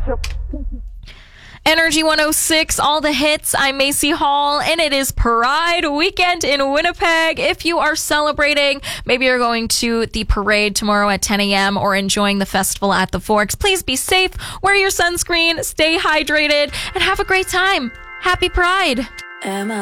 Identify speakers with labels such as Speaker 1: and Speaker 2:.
Speaker 1: Energy 106, all the hits. I'm Macy Hall, and it is Pride Weekend in Winnipeg. If you are celebrating, maybe you're going to the parade tomorrow at 10 a.m. or enjoying the festival at the Forks, please be safe, wear your sunscreen, stay hydrated, and have a great time. Happy Pride.